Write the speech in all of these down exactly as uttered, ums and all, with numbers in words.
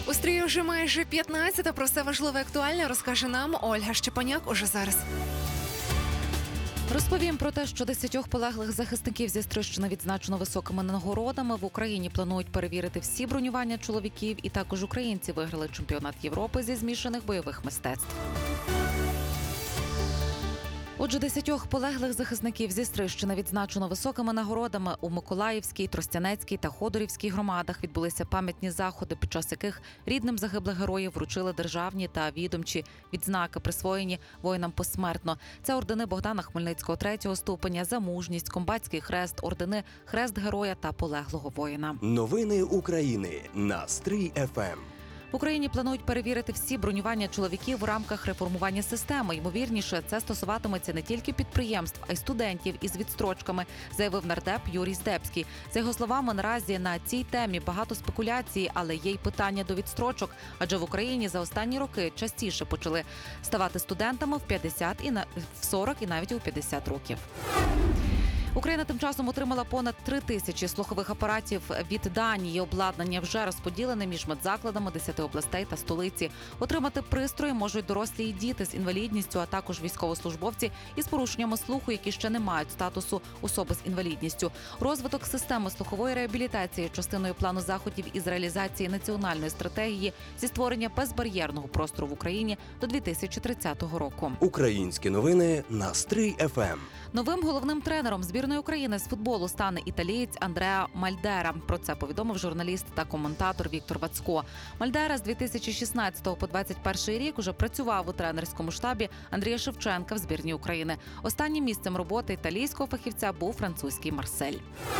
У стрії вже майже п'ятнадцята. Про все важливе і актуальне розкаже нам Ольга Щепаняк уже зараз. Розповім про те, що десятьох полеглих захисників зі Стрийщини відзначено високими нагородами. В Україні планують перевірити всі бронювання чоловіків. І також українці виграли чемпіонат Європи зі змішаних бойових мистецтв. Отже, десятьох полеглих захисників зі Стрийщини відзначено високими нагородами. У Миколаївській, Тростянецькій та Ходорівській громадах відбулися пам'ятні заходи, під час яких рідним загиблих героїв вручили державні та відомчі відзнаки, присвоєні воїнам посмертно. Це ордени Богдана Хмельницького третього ступеня за мужність, комбатський хрест, ордени Хрест Героя та полеглого воїна. Новини України на Стрий еф ем. В Україні планують перевірити всі бронювання чоловіків в рамках реформування системи. Ймовірніше, це стосуватиметься не тільки підприємств, а й студентів із відстрочками, заявив нардеп Юрій Здебський. За його словами, наразі на цій темі багато спекуляцій, але є й питання до відстрочок, адже в Україні за останні роки частіше почали ставати студентами в п'ятдесят і на в сорок і навіть у п'ятдесят років. Україна тим часом отримала понад три тисячі слухових апаратів від Данії. Обладнання вже розподілене між медзакладами десяти областей та столиці. Отримати пристрої можуть дорослі і діти з інвалідністю, а також військовослужбовці із порушеннями слуху, які ще не мають статусу особи з інвалідністю. Розвиток системи слухової реабілітації – частиною плану заходів із реалізації національної стратегії зі створення безбар'єрного простору в Україні до дві тисячі тридцятого року. Українські новини на Стрий еф ем. Новим головним тренером збірної України з футболу стане італієць Андреа Мальдера. Про це повідомив журналіст та коментатор Віктор Вацько. Мальдера з дві тисячі шістнадцятого по двадцять перший рік уже працював у тренерському штабі Андрія Шевченка в збірній України. Останнім місцем роботи італійського фахівця був французький Марсель.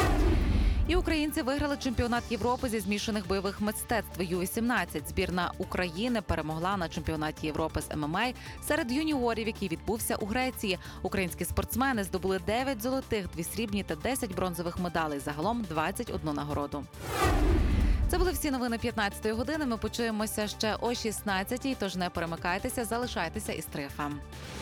І українці виграли чемпіонат Європи зі змішаних бойових мистецтв ю вісімнадцять. Збірна України перемогла на чемпіонаті Європи з ем ем а серед юніорів, який відбувся у Греції. Українські спортсмени здобули дев'ять золотих, дві срібні та десять бронзових медалей. Загалом двадцять одну нагороду. Це були всі новини п'ятнадцятої години. Ми почуємося ще о шістнадцятій, тож не перемикайтеся, залишайтеся із Стрий еф ем.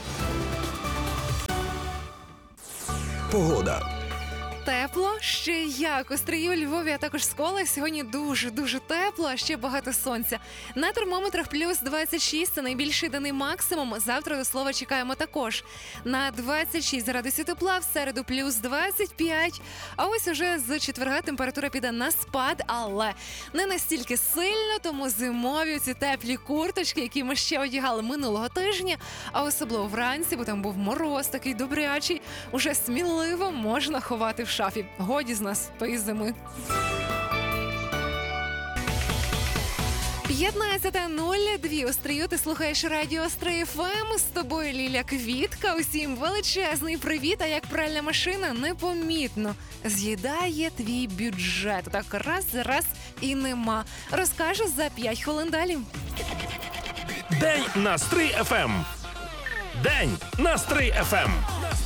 Погода. Тепло, ще як. У Стрию, Львові, а також Сколах сьогодні дуже-дуже тепло, а ще багато сонця. На термометрах плюс двадцять шість – це найбільший денний максимум. Завтра, до слова, чекаємо також на двадцять шість градусів тепла, в середу плюс двадцять п'ять. А ось уже з четверга температура піде на спад, але не настільки сильно, тому зимові ці теплі курточки, які ми ще одягали минулого тижня, а особливо вранці, бо там був мороз такий добрячий, уже сміливо можна ховати в шафі. Годі з нас тої зими. п'ятнадцята нуль два. У Стрию ти слухаєш радіо Стрий еф ем. З тобою Ліля Квітка. Усім величезний привіт. А як пральна машина непомітно з'їдає твій бюджет. Так раз, раз і нема. Розкажу за п'ять хвилин далі. День на Стрий еф ем. День на Стрий еф ем.